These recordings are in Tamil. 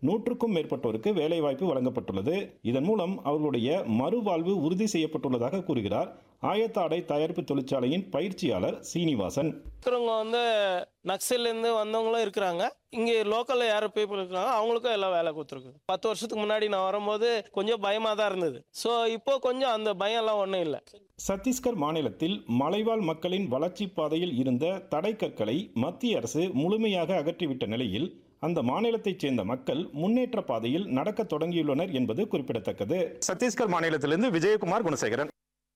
100க்கும் மேற்பட்டோருக்கு வேலைவாய்ப்பு வழங்கப்பட்டுள்ளது. இதன் மூலம் அவர்களுடைய மறுவாழ்வு உறுதி செய்யப்பட்டுள்ளதாக கூறுகிறார் ஆயத்த ஆடை தயாரிப்பு தொழிற்சாலையின் பயிற்சியாளர் சீனிவாசன். நக்சல்லேருந்து வந்தவங்களும் இருக்கிறாங்க, இங்கே லோக்கலில் யாரும் பீப்புள் இருக்கிறாங்க, அவங்களுக்கும் எல்லாம் வேலை கொடுத்துருக்கு. 10 வருஷத்துக்கு முன்னாடி நான் வரும்போது கொஞ்சம் பயமாக தான் இருந்தது. ஸோ இப்போ கொஞ்சம் அந்த பயம் எல்லாம் ஒன்றும் இல்லை. சத்தீஸ்கர் மாநிலத்தில் மலைவாழ் மக்களின் வளர்ச்சி பாதையில் இருந்த தடைக்கற்களை மத்திய அரசு முழுமையாக அகற்றிவிட்ட நிலையில் அந்த மாநிலத்தைச் சேர்ந்த மக்கள் முன்னேற்ற பாதையில் நடக்க தொடங்கியுள்ளனர் என்பது குறிப்பிடத்தக்கது. சத்தீஸ்கர் மாநிலத்திலிருந்து விஜயகுமார் குணசேகரன்.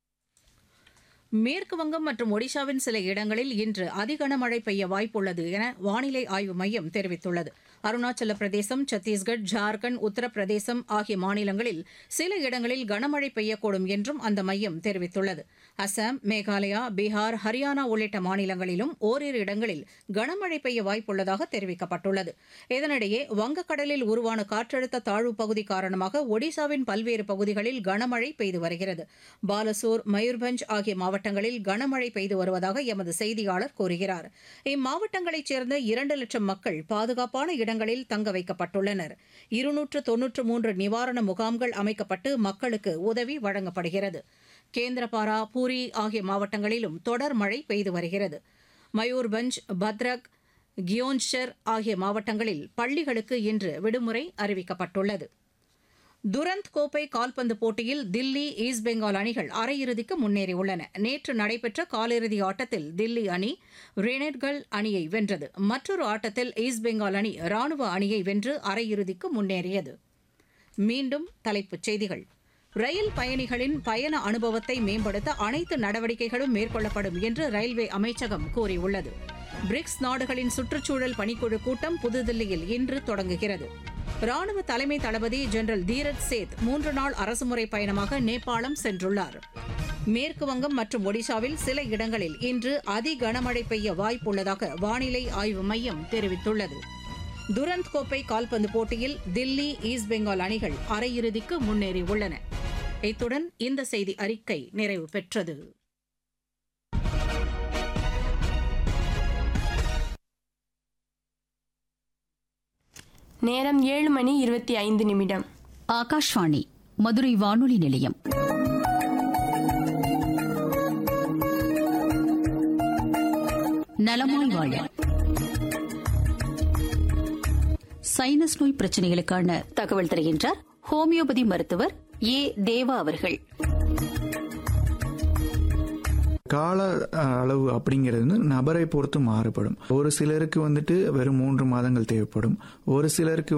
மேற்கு வங்கம் மற்றும் ஒடிஷாவின் சில இடங்களில் இன்று அதிகனமழை பெய்ய வாய்ப்புள்ளது என வானிலை ஆய்வு மையம் தெரிவித்துள்ளது. அருணாச்சல பிரதேசம், சத்தீஸ்கர், ஜார்க்கண்ட், உத்தரப்பிரதேசம் ஆகிய மாநிலங்களில் சில இடங்களில் கனமழை பெய்யக்கூடும் என்றும் அந்த மையம் தெரிவித்துள்ளது. அசாம், மேகாலயா, பீகார், ஹரியானா உள்ளிட்ட மாநிலங்களிலும் ஓரிரு இடங்களில் கனமழை பெய்ய வாய்ப்புள்ளதாக தெரிவிக்கப்பட்டுள்ளது. இதனிடையே வங்கக்கடலில் உருவான காற்றழுத்த தாழ்வு பகுதி காரணமாக ஒடிஷாவின் பல்வேறு பகுதிகளில் கனமழை பெய்து வருகிறது. பாலசோர், மயூர்பஞ்ச் ஆகிய மாவட்டங்களில் கனமழை பெய்து வருவதாக எமது செய்தியாளர் கூறுகிறார். இம்மாவட்டங்களைச் சேர்ந்த 2 லட்சம் மக்கள் பாதுகாப்பான இடங்களில் தங்க வைக்கப்பட்டுள்ளனர். 293 நிவாரண முகாம்கள் அமைக்கப்பட்டு மக்களுக்கு உதவி வழங்கப்படுகிறது. கேந்திரபாரா, பூரி ஆகிய மாவட்டங்களிலும் தொடர் மழை பெய்து வருகிறது. மயூர்பஞ்ச், பத்ரக், கியோன்ஷர் ஆகிய மாவட்டங்களில் பள்ளிகளுக்கு இன்று விடுமுறை அறிவிக்கப்பட்டுள்ளது. துரந்த் கோப்பை கால்பந்து போட்டியில் தில்லி, ஈஸ்ட் பெங்கால் அணிகள் அரையிறுதிக்கு முன்னேறியுள்ளன. நேற்று நடைபெற்ற காலிறுதி ஆட்டத்தில் தில்லி அணி ரெனெட்கள் அணியை வென்றது. மற்றொரு ஆட்டத்தில் ஈஸ்ட் பெங்கால் அணி ராணுவ அணியை வென்று அரையிறுதிக்கு முன்னேறியது. மீண்டும் தலைப்புச் செய்திகள். ரயில் பயணிகளின் பயண அனுபவத்தை மேம்படுத்த அனைத்து நடவடிக்கைகளும் மேற்கொள்ளப்படும் என்று ரயில்வே அமைச்சகம் கூறியுள்ளது. பிரிக்ஸ் நாடுகளின் சுற்றுச்சூழல் பணிக்குழு கூட்டம் புதுதில்லியில் இன்று தொடங்குகிறது. ராணுவ தலைமை தளபதி ஜெனரல் தீரஜ் சேத் 3 நாள் அரசுமுறை பயணமாக நேபாளம் சென்றுள்ளார். மேற்கு வங்கம் மற்றும் ஒடிஷாவில் சில இடங்களில் இன்று அதி கனமழை பெய்ய வாய்ப்புள்ளதாக வானிலை ஆய்வு மையம் தெரிவித்துள்ளது. துரந்த் கோப்பை கால்பந்து போட்டியில் தில்லி, ஈஸ்ட் பெங்கால் அணிகள் அரையிறுதிக்கு முன்னேறியுள்ளன. இத்துடன் இந்த செய்தி அறிக்கை நிறைவு பெற்றது. நேரம் 7:25. ஆகாஷ்வாணி, மதுரை வானொலி நிலையம். நலமாய் வாழ சைனஸ் நோய் பிரச்சனைகளுக்கான தகவல் தருகின்றார் ஹோமியோபதி மருத்துவர் ஏ. தேவா அவர்கள். கால அளவு அப்படிங்கிறது நபரை பொறுத்து மாறுபடும். ஒரு சிலருக்கு வெறும் 3 மாதங்கள் தேவைப்படும். ஒரு சிலருக்கு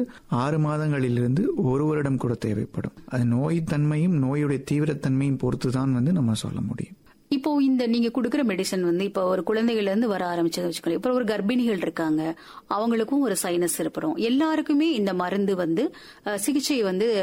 6 மாதங்களிலிருந்து 1 வருடம் கூட தேவைப்படும். அது நோய் தன்மையும் நோயுடைய தீவிரத்தன்மையும் பொறுத்து தான் நம்ம சொல்ல முடியும். இப்போ இந்த நீங்க கொடுக்கிற மெடிசன் இப்போ ஒரு குழந்தைகள்ல இருந்து வர ஆரம்பிச்சது வச்சுக்கோங்க. இப்போ ஒரு கர்ப்பிணிகள் இருக்காங்க, அவங்களுக்கும் ஒரு சைனஸ் இருப்போம். எல்லாருக்குமே இந்த மருந்து சிகிச்சை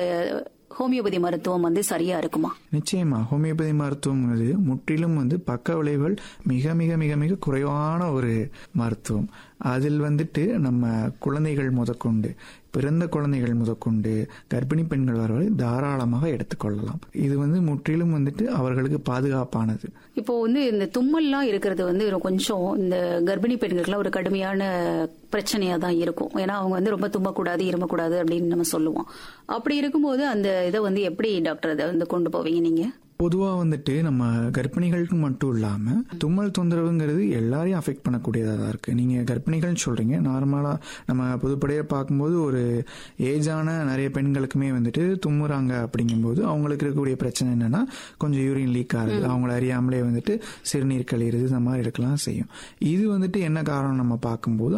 ஹோமியோபதி மருத்துவம் சரியா இருக்குமா? நிச்சயமா ஹோமியோபதி மருத்துவம் முற்றிலும் பக்க விளைவுகள் மிக மிக மிக மிக குறைவான ஒரு மருத்துவம். அதில் நம்ம குழந்தைகள் முதற்கொண்டு, பிறந்த குழந்தைகள் முதற்கொண்டு கர்ப்பிணி பெண்கள் வரை தாராளமாக எடுத்துக்கொள்ளலாம். இது முற்றிலும் அவர்களுக்கு பாதுகாப்பானது. இப்போ இந்த தும்மல்லாம் இருக்கிறது கொஞ்சம் இந்த கர்ப்பிணி பெண்களுக்குலாம் ஒரு கடுமையான பிரச்சனையா தான் இருக்கும். ஏன்னா அவங்க ரொம்ப தும்மக்கூடாது, இருமக்கூடாது அப்படின்னு நம்ம சொல்லுவோம். அப்படி இருக்கும்போது அந்த இதை எப்படி டாக்டர் அதை கொண்டு போவீங்க நீங்க? பொதுவா நம்ம கர்ப்பிணிகளுக்கு மட்டும் இல்லாம தும்மல் தொந்தரவுங்கிறது எல்லாரையும் அஃபெக்ட் பண்ணக்கூடியதா தான் இருக்கு. நீங்க கர்ப்பிணிகள் சொல்றீங்க, நார்மலா நம்ம பொதுப்படையா பார்க்கும்போது ஒரு ஏஜான நிறைய பெண்களுக்குமே தும்முறாங்க. அப்படிங்கும்போது அவங்களுக்கு இருக்கக்கூடிய பிரச்சனை என்னன்னா கொஞ்சம் யூரின் லீக் ஆகுது, அவங்கள அறியாமலே சிறுநீர் கழிறது, இந்த மாதிரி இருக்கலாம் செய்யும். இது என்ன காரணம் நம்ம பார்க்கும்போது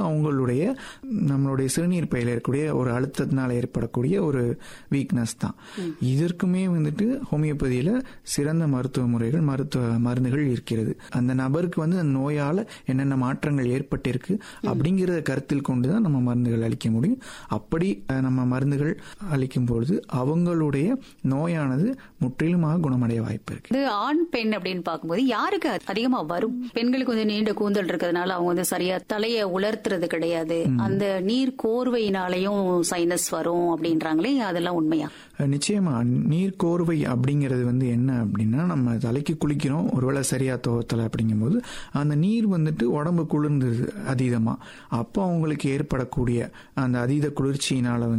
நம்மளுடைய சிறுநீர் பையில இருக்கக்கூடிய ஒரு அழுத்தத்தினால ஏற்படக்கூடிய ஒரு வீக்னஸ் தான். இதற்குமே ஹோமியோபதியில சிறந்த மருத்துவ முறைகள், மருந்துகள் இருக்கிறது. அந்த நபருக்கு அந்த நோயால என்னென்ன மாற்றங்கள் ஏற்பட்டிருக்கு அப்படிங்கறத கருத்தில் கொண்டுதான் நம்ம மருந்துகள் அளிக்க முடியும். அப்படி நம்ம மருந்துகள் அளிக்கும் பொழுது அவங்களுடைய நோயானது முற்றிலுமாக குணமடைய வாய்ப்பு இருக்கு. இது ஆண் பெண் அப்படின்னு பார்க்கும்போது யாருக்கு அதிகமா வரும்? பெண்களுக்கு நீண்ட கூந்தல் இருக்கிறதுனால அவங்க சரியா தலையை உலர்த்துறது கிடையாது. அந்த நீர் கோர்வையினாலையும் சைனஸ் வரும் அப்படின்றாங்களே, அதெல்லாம் உண்மையா? நிச்சயமா நீர் கோர்வை அப்படிங்கிறது என்ன அப்படின்னா, நம்ம தலைக்கு குளிக்கிறோம், ஒருவேளை சரியா துவத்தலை அப்படிங்கும்போது அந்த நீர் உடம்பு குளிர்ந்தது அதீதமா, அப்போ அவங்களுக்கு ஏற்படக்கூடிய அந்த அதீத குளிர்ச்சியினால